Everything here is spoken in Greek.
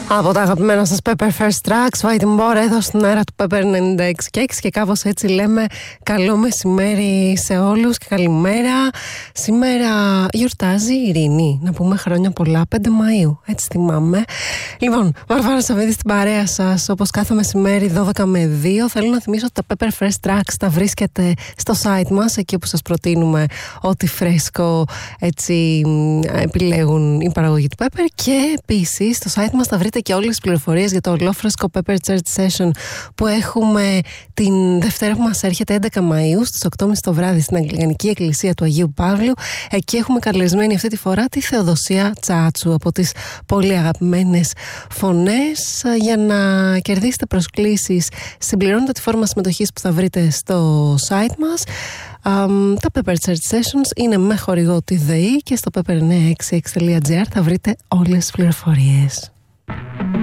Από τα αγαπημένα σας Pepper First Tracks, Fighting More εδώ στην αέρα του Pepper 96 και κάπως έτσι λέμε καλό μεσημέρι σε όλους και καλημέρα. Σήμερα γιορτάζει η Ειρήνη, να πούμε χρόνια πολλά, 5 Μαΐου, έτσι θυμάμαι. Λοιπόν, Βαρβάρα Σαββίδη στην παρέα σας, όπως κάθε μεσημέρι 12 με 2. Θέλω να θυμίσω ότι τα Pepper Fresh Tracks τα βρίσκεται στο site μας, εκεί όπου σας προτείνουμε ό,τι φρέσκο έτσι επιλέγουν η παραγωγή του Pepper. Και επίσης στο site μας θα βρείτε και όλες τις πληροφορίες για το ολόφρεσκο Pepper Church Session που έχουμε την Δευτέρα που μας έρχεται 11 Μαΐου στις 8.30 το βράδυ στην Αγγλικανική Εκκλησία του Αγίου Παύλου. Εκεί έχουμε καλεσμένη αυτή τη φορά τη Θεοδοσία Τσάτσου από τις πολύ αγαπημένες φωνές. Για να κερδίσετε προσκλήσεις συμπληρώνετε τη φόρμα συμμετοχής που θα βρείτε στο site μας. Τα Pepper Church Sessions είναι με χορηγό τη ΔΕΗ και στο pepper966.gr θα βρείτε όλες τις πληροφορίες.